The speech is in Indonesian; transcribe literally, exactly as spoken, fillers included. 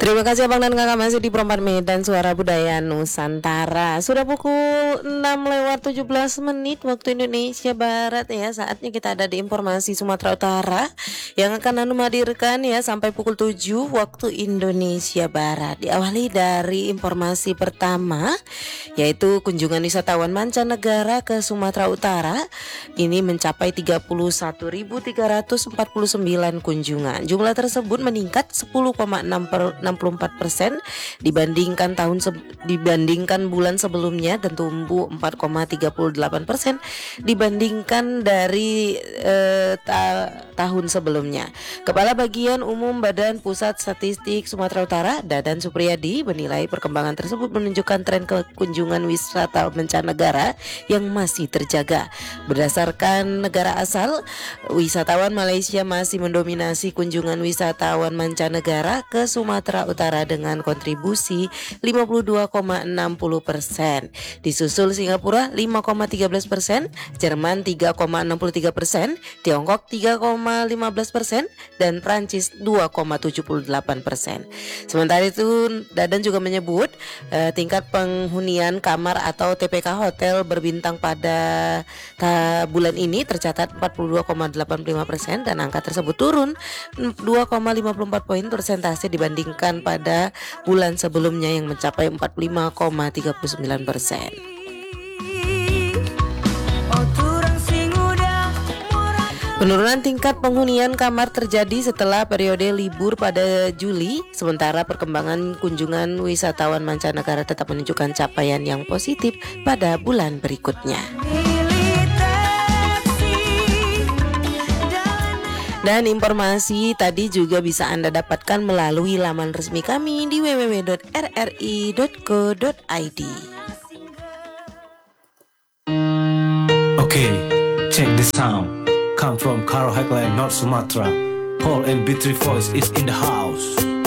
Terima kasih Abang dan Kakak masih di Perempat Medan Suara Budaya Nusantara. Sudah pukul enam lewat tujuh belas menit waktu Indonesia Barat ya. Saatnya kita ada di informasi Sumatera Utara yang akan Anu hadirkan ya sampai pukul tujuh waktu Indonesia Barat. Diawali dari informasi pertama yaitu kunjungan wisatawan mancanegara ke Sumatera Utara ini mencapai tiga puluh satu ribu tiga ratus empat puluh sembilan kunjungan. Jumlah tersebut meningkat sepuluh koma enam puluh empat persen dibandingkan tahun se- dibandingkan bulan sebelumnya dan tumbuh empat koma tiga puluh delapan persen dibandingkan dari eh, ta- tahun sebelumnya. Kepala Bagian Umum Badan Pusat Statistik Sumatera Utara, Dadan Supriyadi, menilai perkembangan tersebut menunjukkan tren kunjungan wisata mancanegara yang masih terjaga. Berdasarkan negara asal, wisatawan Malaysia masih mendominasi kunjungan wisatawan mancanegara ke Sumatera Utara dengan kontribusi lima puluh dua koma enam puluh persen. Disusul Singapura lima koma tiga belas persen, Jerman tiga koma enam puluh tiga persen, Tiongkok tiga koma lima belas persen, dan Prancis dua koma tujuh puluh delapan persen. Sementara itu, Dadan juga menyebut eh, tingkat penghunian kamar atau T P K hotel berbintang pada ta- bulan ini tercatat empat puluh dua koma delapan puluh lima persen dan angka tersebut turun dua koma lima puluh empat poin persentase dibandingkan pada bulan sebelumnya yang mencapai empat puluh lima koma tiga puluh sembilan persen. Penurunan tingkat penghunian kamar terjadi setelah periode libur pada Juli, sementara perkembangan kunjungan wisatawan mancanegara tetap menunjukkan capaian yang positif pada bulan berikutnya. Dan informasi tadi juga bisa Anda dapatkan melalui laman resmi kami di w w w dot r r i dot co dot i d. Okay, check this sound. Come from Karo Highland, North Sumatra. Paul and B three Voice is in the house.